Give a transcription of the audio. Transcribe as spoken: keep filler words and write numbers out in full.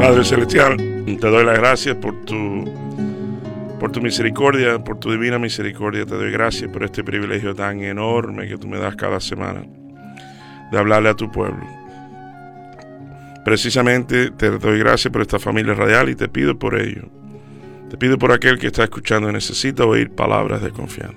Padre Celestial, te doy las gracias por tu, por tu misericordia, por tu divina misericordia. Te doy gracias por este privilegio tan enorme que tú me das cada semana de hablarle a tu pueblo. Precisamente te doy gracias por esta familia radial y te pido por ello. Te pido por aquel que está escuchando y necesita oír palabras de confianza.